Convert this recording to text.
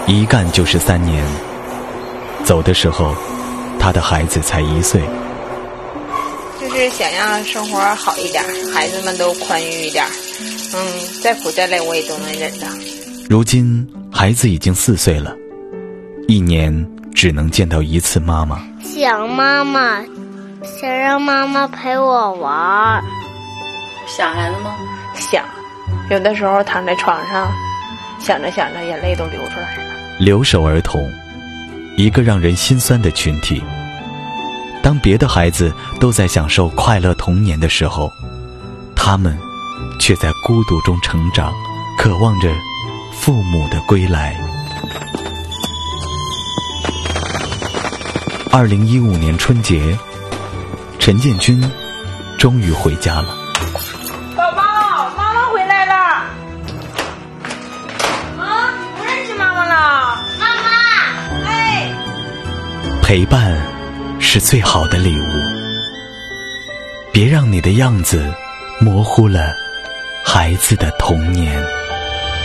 一干就是3年。走的时候，他的孩子才1岁。 就是想让生活好一点，孩子们都宽裕一点，再苦再累我也都能忍的。 如今孩子已经4岁了，1年只能见到1次妈妈。 想妈妈，想让妈妈陪我玩。 想孩子吗？ 想，有的时候躺在床上，想着想着眼泪都流出来了。 留守儿童，一个让人心酸的群体。当别的孩子都在享受快乐童年的时候，他们却在孤独中成长，渴望着父母的归来。2015年春节，陈建军终于回家了。 宝宝，妈妈回来了。啊，你不认识妈妈了？ 妈妈， 哎， 陪伴是最好的礼物，别让你的样子模糊了孩子的童年。